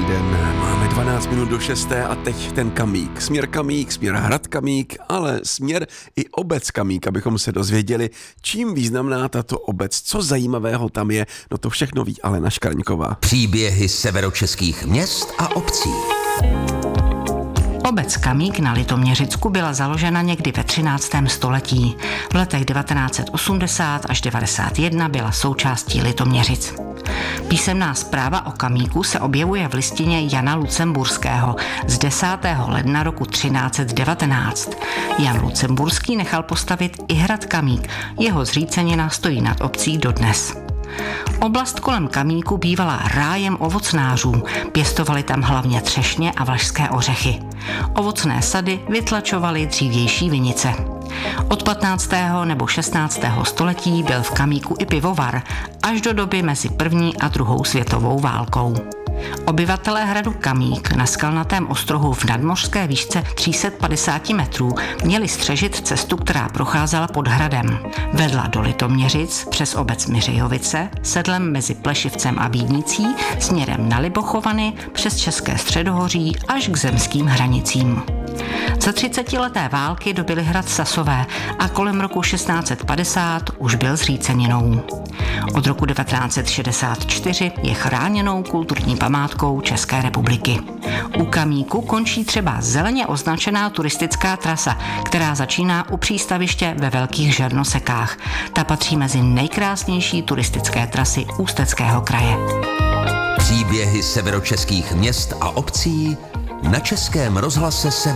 den. Máme 12 minut do 6. a teď ten Kamík. Směr hrad Kamík, ale směr i obec Kamík, abychom se dozvěděli, čím významná tato obec, co zajímavého tam je. No to všechno ví Alena Škarňková. Příběhy severočeských měst a obcí. Obec Kamík na Litoměřicku byla založena někdy ve 13. století. V letech 1980 až 91 byla součástí Litoměřic. Písemná zpráva o Kamíku se objevuje v listině Jana Lucemburského z 10. ledna roku 1319. Jan Lucemburský nechal postavit i hrad Kamík, jeho zřícenina stojí nad obcí dodnes. Oblast kolem Kamíku bývala rájem ovocnářů, pěstovali tam hlavně třešně a vlašské ořechy. Ovocné sady vytlačovaly dřívější vinice. Od 15. nebo 16. století byl v Kamíku i pivovar, až do doby mezi první a druhou světovou válkou. Obyvatelé hradu Kamík na skalnatém ostrohu v nadmořské výšce 350 metrů měli střežit cestu, která procházela pod hradem. Vedla do Litoměřic přes obec Miřejovice, sedlem mezi Plešivcem a Vídnicí, směrem na Libochovany, přes České středohoří až k zemským hranicím. Za 30leté války dobyli hrad Sasové a kolem roku 1650 už byl zříceninou. Od roku 1964 je chráněnou kulturní památkou České republiky. U Kamíku končí třeba zeleně označená turistická trasa, která začíná u přístaviště ve Velkých Žernosekách. Ta patří mezi nejkrásnější turistické trasy Ústeckého kraje. Příběhy severočeských měst a obcí na Českém rozhlase Sever.